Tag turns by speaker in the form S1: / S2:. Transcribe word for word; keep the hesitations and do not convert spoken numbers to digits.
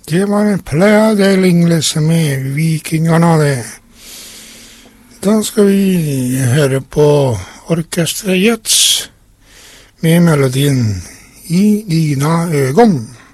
S1: Det var en Playa del Ingles med Vikingerne det. Da skal vi høre på Orkester Jets med melodien I dina ögon.